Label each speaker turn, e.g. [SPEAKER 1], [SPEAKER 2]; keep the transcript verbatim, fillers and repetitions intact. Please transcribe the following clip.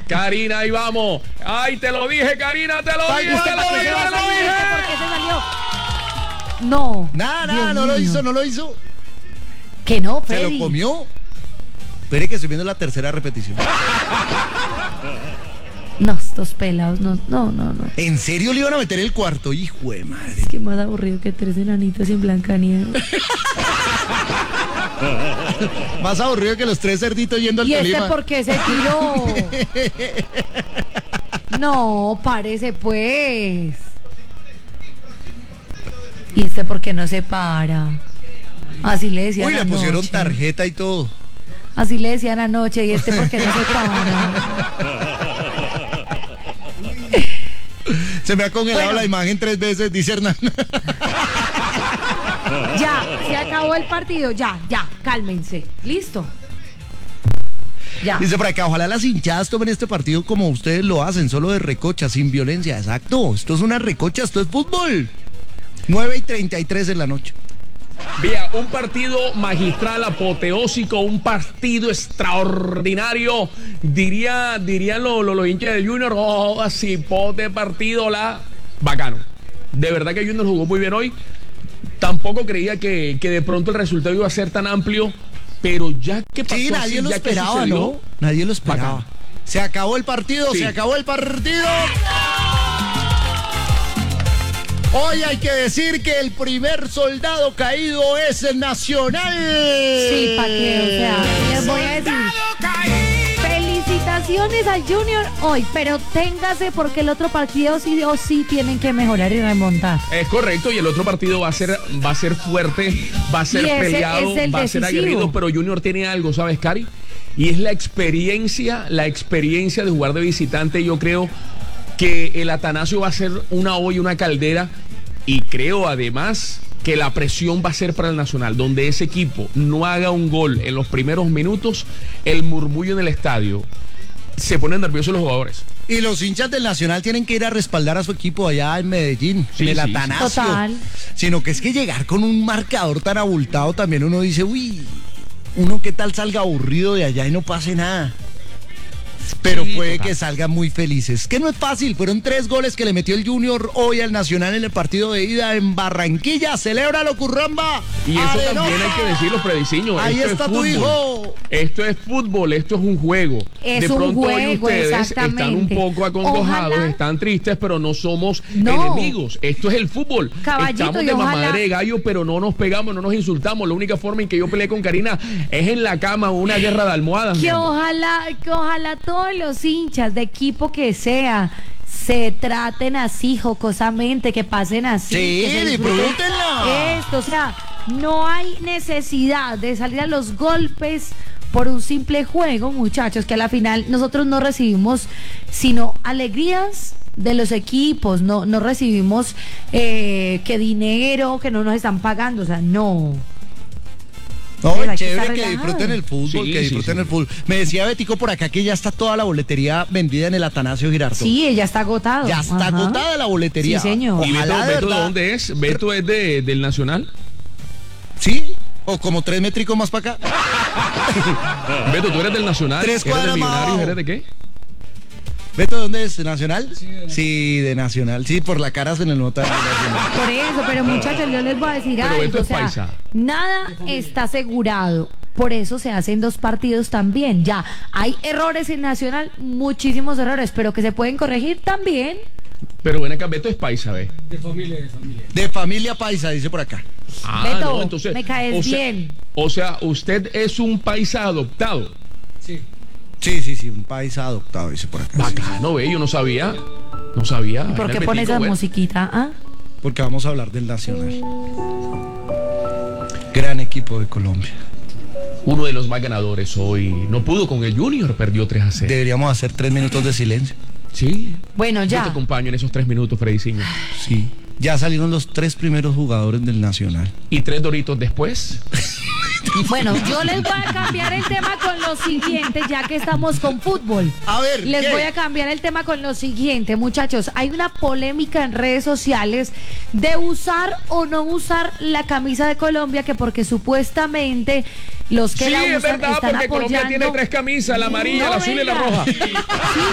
[SPEAKER 1] Karina, ahí vamos. Ay, te lo dije, Karina, te lo dije, te lo dije, te lo dije.
[SPEAKER 2] ¿Por qué se salió? No.
[SPEAKER 3] Nada, nada, no lo hizo, no lo hizo.
[SPEAKER 2] Que no,
[SPEAKER 3] Se
[SPEAKER 2] Freddy.
[SPEAKER 3] lo comió. Espere que estoy viendo la tercera repetición.
[SPEAKER 2] No, estos pelados, no, no, no, no.
[SPEAKER 3] ¿En serio le iban a meter el cuarto? Hijo de madre.
[SPEAKER 2] Es que más aburrido que tres enanitos en Blancanieves.
[SPEAKER 3] Más aburrido que los tres cerditos yendo al
[SPEAKER 2] ¿Y este
[SPEAKER 3] Tolima.
[SPEAKER 2] por qué se tiró? No, párese pues. ¿Y este por qué no se para? Así le decían
[SPEAKER 3] Uy, le
[SPEAKER 2] anoche.
[SPEAKER 3] pusieron tarjeta y todo.
[SPEAKER 2] Así le decían anoche. ¿Y este por qué no se para?
[SPEAKER 3] Se me ha congelado
[SPEAKER 2] Bueno.
[SPEAKER 3] la imagen tres veces, dice Hernán.
[SPEAKER 2] Ya, se acabó el partido. Ya, ya, cálmense. ¿Listo? Ya.
[SPEAKER 3] Dice por acá, ojalá las hinchadas tomen este partido como ustedes lo hacen, solo de recocha, sin violencia. Exacto, esto es una recocha, esto es fútbol. nueve y treinta y tres en la noche.
[SPEAKER 1] Vea, un partido magistral, apoteósico, un partido extraordinario. Diría, dirían los lo, lo hinchas del Junior, oh, así, pote partido, la bacano. De verdad que Junior jugó muy bien hoy. Tampoco creía que, que de pronto el resultado iba a ser tan amplio, pero ya que pasó
[SPEAKER 3] Sí, nadie
[SPEAKER 1] así,
[SPEAKER 3] lo
[SPEAKER 1] ya que
[SPEAKER 3] esperaba,
[SPEAKER 1] sucedió,
[SPEAKER 3] ¿no? Nadie lo esperaba.
[SPEAKER 1] bacano.
[SPEAKER 3] Se acabó el partido,
[SPEAKER 1] Sí.
[SPEAKER 3] se acabó el partido. Hoy hay que decir que el primer soldado caído es el Nacional.
[SPEAKER 2] Sí, ¿para qué? O sea, les voy a decir. Felicitaciones al Junior hoy, pero téngase porque el otro partido sí o sí tienen que mejorar y remontar.
[SPEAKER 1] Es correcto, y el otro partido va a ser, va a ser fuerte, va a ser
[SPEAKER 2] Y ese
[SPEAKER 1] peleado,
[SPEAKER 2] es el
[SPEAKER 1] va a ser
[SPEAKER 2] decisivo.
[SPEAKER 1] aguerrido, pero Junior tiene algo, ¿sabes, Cari? Y es la experiencia, la experiencia de jugar de visitante. Yo creo que el Atanasio va a ser una olla, una caldera, y creo además que la presión va a ser para el Nacional, donde ese equipo no haga un gol en los primeros minutos, el murmullo en el estadio, se ponen nerviosos los jugadores.
[SPEAKER 3] Y los hinchas del Nacional tienen que ir a respaldar a su equipo allá en Medellín,
[SPEAKER 1] Sí,
[SPEAKER 3] en el
[SPEAKER 1] sí, sí.
[SPEAKER 3] Atanasio.
[SPEAKER 2] Total.
[SPEAKER 3] Sino que es que llegar con un marcador tan abultado también uno dice, uy, uno qué tal salga aburrido de allá y no pase nada. Pero
[SPEAKER 1] Sí,
[SPEAKER 3] puede
[SPEAKER 1] total.
[SPEAKER 3] que salgan muy felices. Que no es fácil, fueron tres goles que le metió el Junior hoy al Nacional en el partido de ida en Barranquilla. ¡Celébralo, Curramba!
[SPEAKER 1] Y eso
[SPEAKER 3] ¡Arenosa!
[SPEAKER 1] también hay que decirlo, Frediciño.
[SPEAKER 3] Ahí
[SPEAKER 1] esto
[SPEAKER 3] está
[SPEAKER 1] es
[SPEAKER 3] tu
[SPEAKER 1] fútbol.
[SPEAKER 3] hijo.
[SPEAKER 1] Esto es fútbol, esto es un juego.
[SPEAKER 2] Es
[SPEAKER 1] de
[SPEAKER 2] un
[SPEAKER 1] pronto hoy
[SPEAKER 2] juego,
[SPEAKER 1] ustedes están un
[SPEAKER 2] exactamente.
[SPEAKER 1] poco acongojados,
[SPEAKER 2] Ojalá-
[SPEAKER 1] están tristes, pero no somos
[SPEAKER 2] No.
[SPEAKER 1] enemigos. Esto es el fútbol.
[SPEAKER 2] Caballito,
[SPEAKER 1] Estamos
[SPEAKER 2] y
[SPEAKER 1] de
[SPEAKER 2] ojalá-
[SPEAKER 1] mamadera de gallo, pero no nos pegamos, no nos insultamos. La única forma en que yo peleé con Karina es en la cama, una guerra de almohadas. mi
[SPEAKER 2] Que
[SPEAKER 1] amor.
[SPEAKER 2] ojalá, que ojalá todos los hinchas de equipo que sea se traten así jocosamente, que pasen así.
[SPEAKER 3] Sí,
[SPEAKER 2] que se disfruten
[SPEAKER 3] disfrútenla.
[SPEAKER 2] Esto, o sea, no hay necesidad de salir a los golpes por un simple juego, muchachos, que a la final nosotros no recibimos sino alegrías de los equipos, no, no recibimos eh, que dinero, que no nos están pagando, o sea, no.
[SPEAKER 3] No,
[SPEAKER 2] Pero hay que
[SPEAKER 3] chévere
[SPEAKER 2] estar
[SPEAKER 3] que
[SPEAKER 2] relajado.
[SPEAKER 3] disfruten el fútbol,
[SPEAKER 1] Sí,
[SPEAKER 3] que
[SPEAKER 1] sí,
[SPEAKER 3] disfruten
[SPEAKER 1] sí.
[SPEAKER 3] el fútbol. Me decía Betico por acá que ya está toda la boletería vendida en el Atanasio Girardot.
[SPEAKER 2] Sí, ella está agotado.
[SPEAKER 3] Ya está
[SPEAKER 2] Ajá.
[SPEAKER 3] agotada la boletería.
[SPEAKER 2] Sí, señor.
[SPEAKER 1] ¿Y Beto,
[SPEAKER 3] Ojalá de
[SPEAKER 1] Beto de
[SPEAKER 3] verdad.
[SPEAKER 1] dónde es? ¿Beto es de, del Nacional?
[SPEAKER 3] Sí, o como tres métricos más para acá.
[SPEAKER 1] Beto, ¿tú eres del Nacional?
[SPEAKER 3] Tres
[SPEAKER 1] ¿Eres
[SPEAKER 3] cuadras
[SPEAKER 1] de
[SPEAKER 3] más
[SPEAKER 1] Millonarios?
[SPEAKER 3] abajo.
[SPEAKER 1] ¿Eres de qué?
[SPEAKER 3] ¿Beto dónde es? ¿De Nacional? Sí, de Nacional. Sí, por la cara se le nota. de Nacional.
[SPEAKER 2] Por eso, pero muchachos, yo les voy a decir
[SPEAKER 1] Pero
[SPEAKER 2] algo.
[SPEAKER 1] Beto
[SPEAKER 2] O
[SPEAKER 1] es
[SPEAKER 2] sea,
[SPEAKER 1] paisa.
[SPEAKER 2] nada está asegurado. Por eso se hacen dos partidos también. Ya, hay errores en Nacional, muchísimos errores, pero que se pueden corregir también.
[SPEAKER 1] Pero bueno, acá Beto es paisa, ¿ves?
[SPEAKER 3] De familia paisa, dice por acá.
[SPEAKER 1] Ah,
[SPEAKER 2] Beto,
[SPEAKER 1] no, entonces,
[SPEAKER 2] me caes
[SPEAKER 1] o sea-
[SPEAKER 2] bien.
[SPEAKER 1] O sea, usted es un paisa adoptado.
[SPEAKER 3] Sí, sí, sí, un paisa adoptado, dice por acá.
[SPEAKER 1] Bacano, ve, yo no sabía. No sabía.
[SPEAKER 2] ¿Por qué
[SPEAKER 1] Betico,
[SPEAKER 2] pones esa
[SPEAKER 1] bueno.
[SPEAKER 2] musiquita? ¿Ah?
[SPEAKER 3] Porque vamos a hablar del Nacional. Gran equipo de Colombia.
[SPEAKER 1] Uno de los más ganadores hoy. No pudo con el Junior, perdió tres a cero.
[SPEAKER 3] Deberíamos hacer tres minutos de silencio.
[SPEAKER 1] Sí.
[SPEAKER 2] Bueno,
[SPEAKER 1] Yo te
[SPEAKER 2] ya.
[SPEAKER 1] acompaño en esos tres minutos, Frediciño.
[SPEAKER 3] Sí. Ya salieron los tres primeros jugadores del Nacional.
[SPEAKER 1] Y tres doritos después.
[SPEAKER 2] Bueno, yo les voy a cambiar el tema con lo siguiente, ya que estamos con fútbol.
[SPEAKER 3] A ver,
[SPEAKER 2] Les
[SPEAKER 3] ¿qué?
[SPEAKER 2] voy a cambiar el tema con lo siguiente, muchachos. Hay una polémica en redes sociales de usar o no usar la camisa de Colombia, que porque supuestamente los que
[SPEAKER 1] Sí,
[SPEAKER 2] la
[SPEAKER 1] es
[SPEAKER 2] usan
[SPEAKER 1] verdad,
[SPEAKER 2] están
[SPEAKER 1] porque Colombia
[SPEAKER 2] apoyando.
[SPEAKER 1] tiene tres camisas, la amarilla,
[SPEAKER 2] No,
[SPEAKER 1] la azul y la
[SPEAKER 2] venga.
[SPEAKER 1] roja.
[SPEAKER 2] Sí,